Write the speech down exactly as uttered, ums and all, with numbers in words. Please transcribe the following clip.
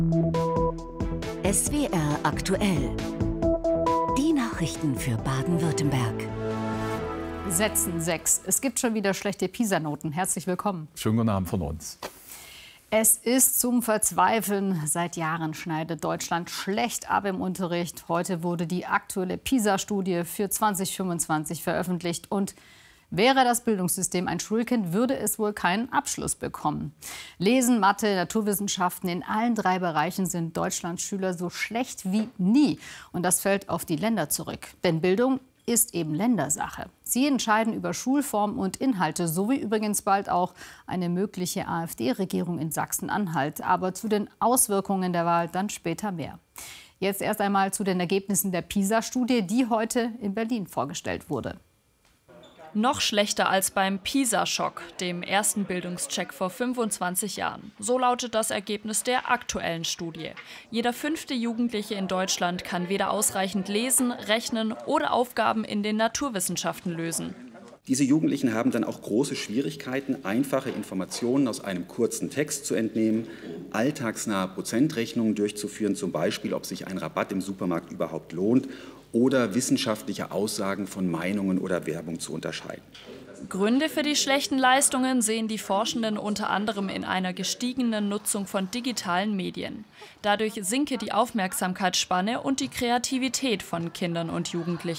S W R aktuell. Die Nachrichten für Baden-Württemberg. Sätzen sechs. Es gibt schon wieder schlechte PISA-Noten. Herzlich willkommen. Schönen guten Abend von uns. Es ist zum Verzweifeln. Seit Jahren schneidet Deutschland schlecht ab im Unterricht. Heute wurde die aktuelle PISA-Studie für zwanzig fünfundzwanzig veröffentlicht. Und wäre das Bildungssystem ein Schulkind, würde es wohl keinen Abschluss bekommen. Lesen, Mathe, Naturwissenschaften, in allen drei Bereichen sind Deutschlands Schüler so schlecht wie nie. Und das fällt auf die Länder zurück. Denn Bildung ist eben Ländersache. Sie entscheiden über Schulform und Inhalte, so wie übrigens bald auch eine mögliche AfD-Regierung in Sachsen-Anhalt. Aber zu den Auswirkungen der Wahl dann später mehr. Jetzt erst einmal zu den Ergebnissen der PISA-Studie, die heute in Berlin vorgestellt wurde. Noch schlechter als beim PISA-Schock, dem ersten Bildungscheck vor fünfundzwanzig Jahren. So lautet das Ergebnis der aktuellen Studie. Jeder fünfte Jugendliche in Deutschland kann weder ausreichend lesen, rechnen oder Aufgaben in den Naturwissenschaften lösen. Diese Jugendlichen haben dann auch große Schwierigkeiten, einfache Informationen aus einem kurzen Text zu entnehmen, alltagsnahe Prozentrechnungen durchzuführen, zum Beispiel, ob sich ein Rabatt im Supermarkt überhaupt lohnt, oder wissenschaftliche Aussagen von Meinungen oder Werbung zu unterscheiden. Gründe für die schlechten Leistungen sehen die Forschenden unter anderem in einer gestiegenen Nutzung von digitalen Medien. Dadurch sinke die Aufmerksamkeitsspanne und die Kreativität von Kindern und Jugendlichen.